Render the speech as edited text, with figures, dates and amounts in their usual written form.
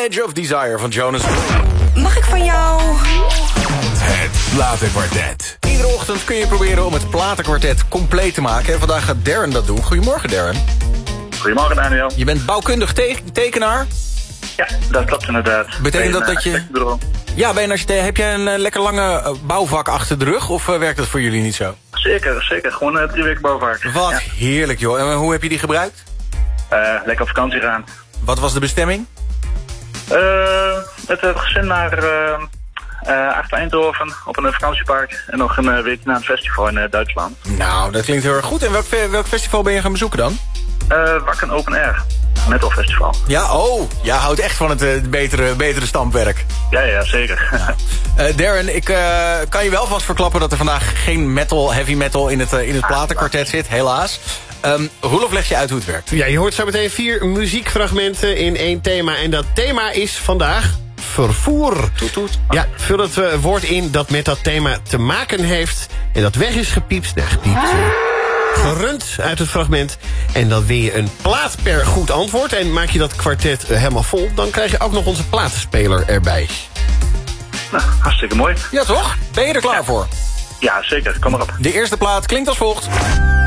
Edge of Desire van Jonas. Mag ik van jou? Het Platenkwartet. Iedere ochtend kun je proberen om het Platenkwartet compleet te maken. En vandaag gaat Darren dat doen. Goedemorgen, Darren. Goedemorgen, Daniel. Je bent bouwkundig tekenaar. Ja, dat klopt inderdaad. Betekent dat je... Ja, heb jij een lekker lange bouwvak achter de rug? Of werkt dat voor jullie niet zo? Zeker. Gewoon 3 weken bouwvak. Wat heerlijk, joh. En hoe heb je die gebruikt? Lekker op vakantie gaan. Wat was de bestemming? Met het gezin naar achter Eindhoven op een vakantiepark. En nog een week naar een festival in Duitsland. Nou, dat klinkt heel erg goed. En welk festival ben je gaan bezoeken dan? Wakken Open Air. Metal Festival. Ja, jij houdt echt van het betere stampwerk. Ja, zeker. Ja. Darren, ik kan je wel vast verklappen dat er vandaag geen heavy metal in het Platenkwartet zit, helaas. Roelof, leg je uit hoe het werkt. Ja, je hoort zo meteen 4 muziekfragmenten in 1 thema. En dat thema is vandaag vervoer. Toet. Ja, vul het woord in dat met dat thema te maken heeft. En dat weg is gepiept. Gerund uit het fragment. En dan win je een plaat per goed antwoord. En maak je dat kwartet helemaal vol, dan krijg je ook nog onze platenspeler erbij. Nou, hartstikke mooi. Ja, toch? Ben je er klaar voor? Ja, zeker. Kom maar op. De eerste plaat klinkt als volgt.